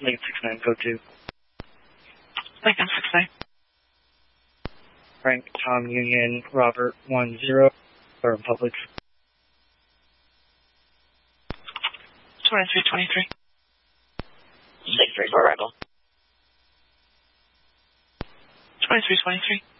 Lincoln 69, code 2. Lincoln 69. Frank, Tom, Union, Robert, 10, or Republic. 2323. Safe for arrival. 2323.